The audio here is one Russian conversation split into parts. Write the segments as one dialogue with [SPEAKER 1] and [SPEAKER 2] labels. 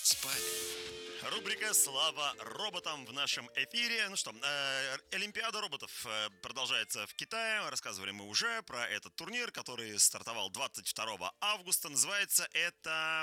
[SPEAKER 1] Спали.
[SPEAKER 2] Рубрика «Слава роботам» в нашем эфире. Ну что, Олимпиада роботов продолжается в Китае. Рассказывали мы уже про этот турнир, который стартовал 22 августа. Называется это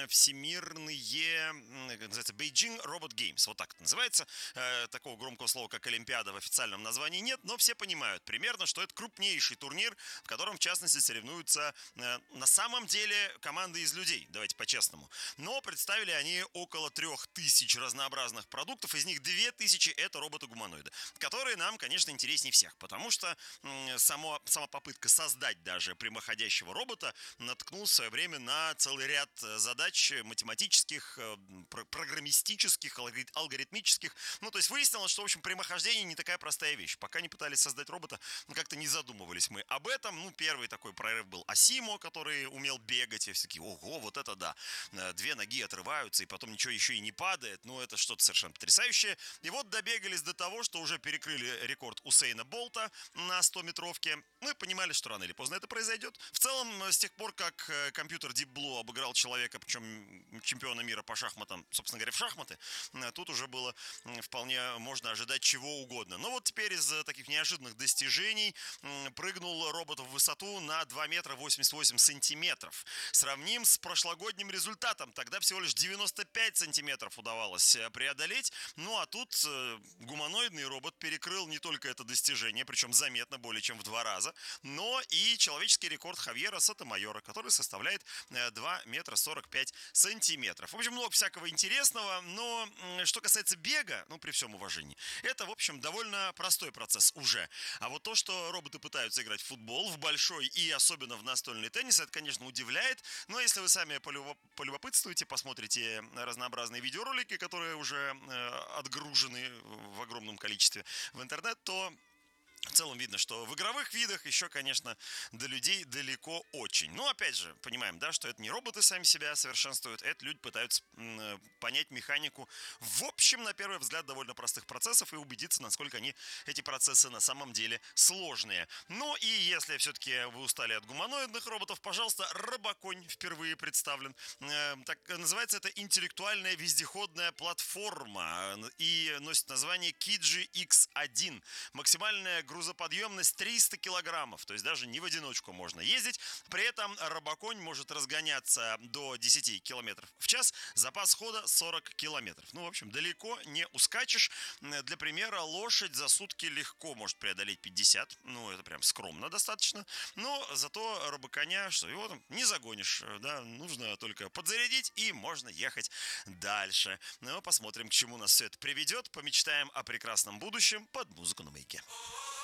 [SPEAKER 2] Всемирные, как называется, Beijing Robot Games. Вот так это называется. Такого громкого слова, как Олимпиада, в официальном названии нет, но все понимают примерно, что это крупнейший турнир, в котором, в частности, соревнуются на самом деле команды из людей, давайте по-честному. Но представили они около 3000 разнообразных продуктов, из них 2000 это роботы-гуманоиды, которые нам, конечно, интереснее всех, потому что сама попытка создать даже прямоходящего робота наткнулась в свое время на целый ряд задач математических, программистических, алгоритмических. Ну, то есть выяснилось, что, в общем, прямохождение не такая простая вещь. Пока не пытались создать робота, как-то не задумывались мы об этом. Ну, первый такой прорыв был Асимо, который умел бегать, и все такие: ого, вот это да, две ноги отрываются, и потом ничего еще и не падает. Ну, это что-то совершенно потрясающее. И вот добегались до того, что уже перекрыли рекорд Усейна Болта на 100-метровке. Ну, и понимали, что рано или поздно это произойдет. В целом, с тех пор, как компьютер Deep Blue обыграл человека, причем чемпиона мира по шахматам, собственно говоря, в шахматы, тут уже было вполне можно ожидать чего угодно. Но вот теперь из таких неожиданных достижений прыгнул робот в высоту на 2 метра 88 сантиметров. Сравним с прошлогодним результатом. Тогда всего лишь 95 сантиметров удавалось преодолеть. Ну а тут гуманоидный робот перекрыл не только это достижение, причем заметно более чем в 2 раза, но и человеческий рекорд Хавьера Сотомайора, который составляет 2 метра 45 сантиметров. В общем, много всякого интересного, но что касается бега, ну при всем уважении, это, в общем, довольно простой процесс уже. А вот то, что роботы пытаются играть в футбол, в большой и особенно в настольный теннис, это, конечно, удивляет. Но если вы сами полюбопытствуете, посмотрите разнообразные видеоролики, которые уже отгружены в огромном количестве в интернет, то в целом видно, что в игровых видах еще, конечно, до людей далеко очень. Но, опять же, понимаем, да, что это не роботы сами себя совершенствуют, это люди пытаются понять механику, в общем, на первый взгляд, довольно простых процессов и убедиться, насколько эти процессы на самом деле сложные. Ну и если все-таки вы устали от гуманоидных роботов, пожалуйста, Робоконь впервые представлен. Так называется это интеллектуальная вездеходная платформа и носит название Kidji X1. Максимальная грузоподъемность 300 килограммов, то есть даже не в одиночку можно ездить. При этом Робоконь может разгоняться до 10 километров в час, запас хода 40 километров. Ну, в общем, далеко не ускачешь. Для примера, лошадь за сутки легко может преодолеть 50, ну, это прям скромно достаточно, но зато Робоконя, что его там не загонишь, да, нужно только подзарядить и можно ехать дальше. Ну, посмотрим, к чему нас все это приведет, помечтаем о прекрасном будущем под музыку на маяке.